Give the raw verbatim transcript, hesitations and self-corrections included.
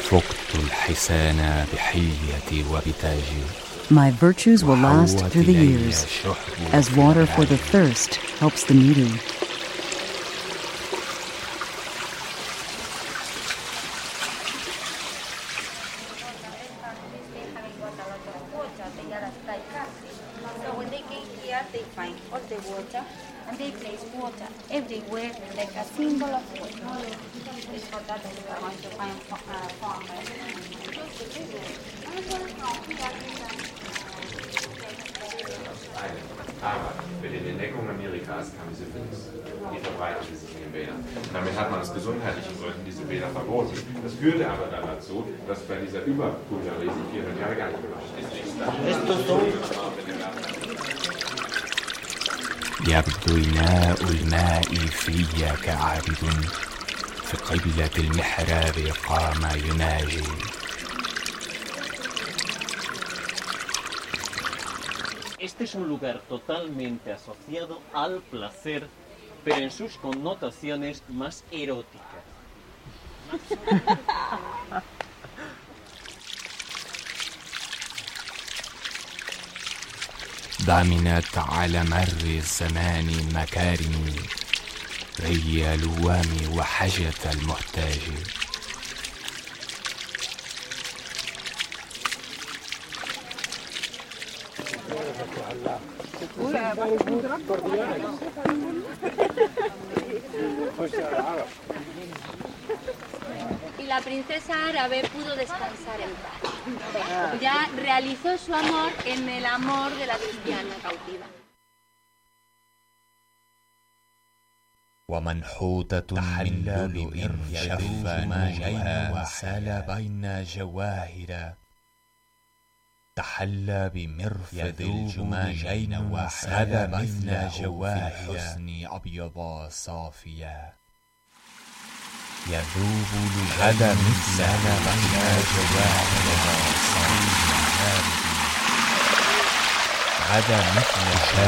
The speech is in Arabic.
فقت الحسان بحليتي وبتاجي. My virtues will last through the years, as water for the thirst helps the needy. So when they came here, they find all the water, and they place water everywhere like a symbol of water. It's for that that we are going to find uh, farmers. Aber mit den Entdeckungen Amerikas kam die Syphilis. Die verbreitete sich in den Bädern. Und damit hat man aus gesundheitlichen Gründen diese Bäder verboten. Das führte aber dann dazu, dass bei dieser Überkulturalisierung vierhundert Jahre gar nicht gemacht ist. يبدو إناء الماء في كعابد في قبلة المحراب قام يناجي. Este es un lugar totalmente asociado al placer, pero en sus connotaciones más eróticas. ضمنت على مر الزمان مكارم ري لوام وحاجة المحتاج. Y la princesa árabe pudo descansar en paz. Ya realizó su amor en el amor de la cristiana cautiva. ومنحوتة من لؤلؤ شف موجها وسال بين جواهر تحلى بمرفد الجماجين وسال بين جواهر الحسن أبيض صافيا. يذوب لغدا مثل بين جواهر صافيا غدا مثل